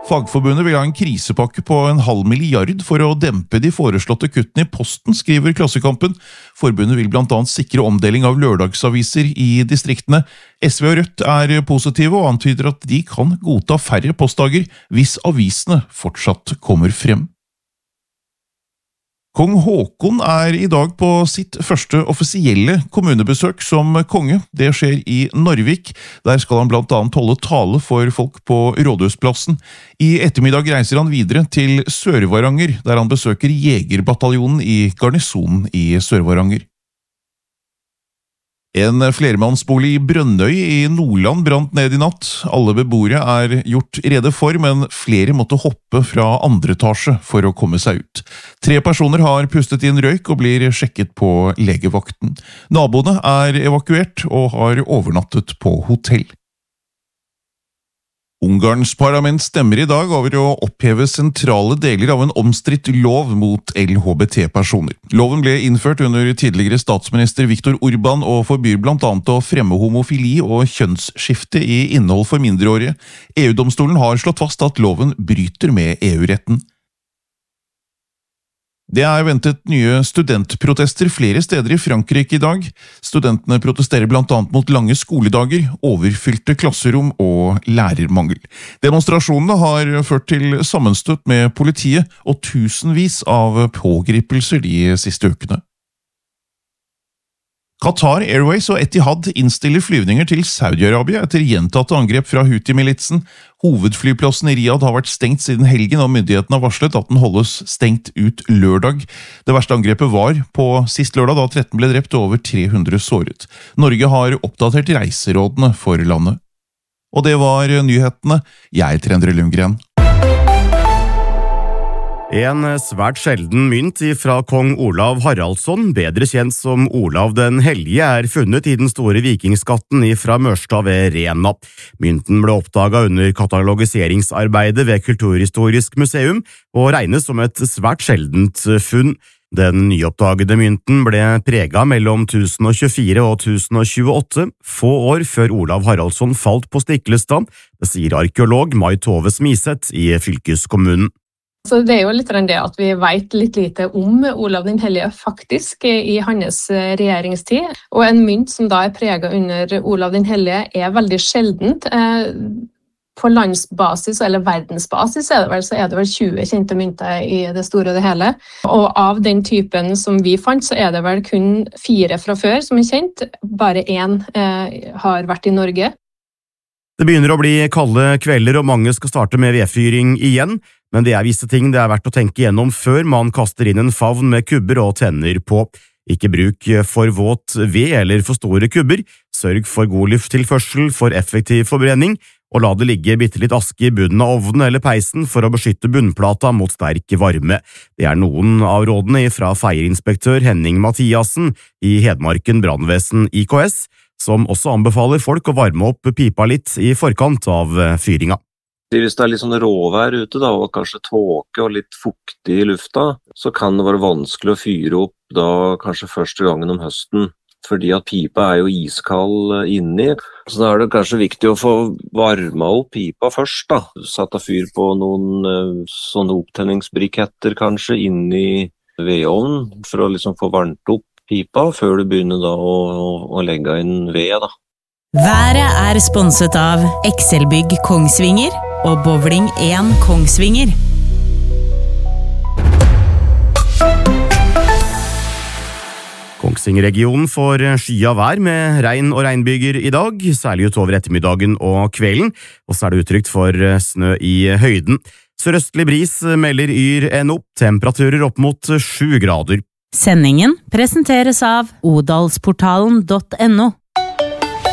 Fagforbundet vil ha en krisepakke på 0,5 milliard for å dempe de foreslåtte kuttene i posten, skriver Klassekampen. Forbundet vil blant annet sikre omdeling av lørdagsaviser i distriktene. SV og Rødt er positive og antyder at de kan godta færre postdager hvis avisene fortsatt kommer frem. Kong Haakon er i dag på sitt første offisielle kommunebesøk som konge. Det skjer i Narvik. Der skal han blant annet holde tale for folk på Rådhusplassen. I ettermiddag reiser han videre til Sør-Varanger, der han besøker Jegerbataljonen i garnisonen i Sør-Varanger. En flermannsbolig i Brønnøy i Nordland brant ned i natt. Alle beboere er gjort rede for, men flere måtte hoppe fra andre etasje for å komme seg ut. 3 personer har pustet inn røyk og blir sjekket på legevakten. Naboene er evakuert og har overnattet på hotell. Ungarns parlament stemmer i dag over å oppheve sentrale deler av en omstridt lov mot LHBT-personer. Loven ble innført under tidligere statsminister Viktor Orbán og forbyr blant annet å fremme homofili og kjønnsskifte i innhold for mindreårige. EU-domstolen har slått fast at loven bryter med EU-retten. Det er ventet nye studentprotester flere steder i Frankrike i dag. Studentene protesterer blant annet mot lange skoledager, overfylte klasserom og lærermangel. Demonstrasjonene har ført til sammenstøt med politiet og tusenvis av pågripelser de siste ukene. Qatar Airways og Etihad innstiller flyvninger til Saudi-Arabia etter gjentatte angrep fra Houthi-militsen. Hovedflyplassen i Riyadh har vært stengt siden helgen, og myndighetene har varslet at den holdes stengt ut lørdag. Det verste angrepet var på sist lørdag, da 13 ble drept og over 300 såret. Norge har oppdatert reiserådene for landet. Og det var nyhetene. Jeg heter Endre Lundgren. En svært sjelden mynt fra kong Olav Haraldsson, bedre kjent som Olav den Hellige, er funnet i den store vikingskatten fra Mørstad ved Rena. Mynten ble oppdaget under katalogiseringsarbeidet ved Kulturhistorisk museum og regnes som et svært sjeldent funn. Den nyoppdagede mynten ble preget mellom 1024 og 1028, få år før Olav Haraldsson falt på Stiklestad, det sier arkeolog Mai Tove Smiseth i fylkeskommunen. Så det er jo litt det at vi vet litt lite om Olav den Hellige faktisk i hans regjeringstid, og en mynt som da er preget under Olav den Hellige er veldig sjeldent. På landsbasis eller verdensbasis er det vel 20 kjente mynter i det store og det hele, og av den typen som vi fant så er det vel kun 4 fra før som er kjent, bare 1 har vært i Norge. Det begynner å bli kalde kvelder og mange skal starte med vedfyring igjen, men det er visse ting det er verdt å tenke gjennom før man kaster inn en favn med kubber og tenner på. Ikke bruk for våt ved eller for store kubber, sørg for god lufttilførsel for effektiv forbrenning, og la det ligge litt aske i bunnen av ovnen eller peisen for å beskytte bunnplata mot sterk varme. Det er noen av rådene fra feierinspektør Henning Mathiassen i Hedmarken Brandvesen IKS, som også anbefaler folk å varme opp pipa litt i forkant av fyringa. Hvis det er litt sånn råvær ute da, og kanskje tåke og litt fuktig i lufta, så kan det være vanskelig å fyre opp da kanskje første gangen om høsten, fordi at pipa er jo iskald inni. Så da er det kanskje viktig å få varma opp pipa først da. Satt av fyr på noen sånne opptenningsbriketter kanskje inni vedovnen, for å liksom få varmt opp pipa før du begynner da å legge inn ved da. Været er sponset av Excelbygg Kongsvinger og Bowling 1 Kongsvinger. Kongsvinger-regionen får skya vær med regn og regnbyger i dag, særlig utover ettermiddagen og kvelden, og så er det utrygt for snø i høyden. Sørøstlig bris melder yr NO, temperaturer opp mot 7 grader. Sendingen presenteres av odalsportalen.no.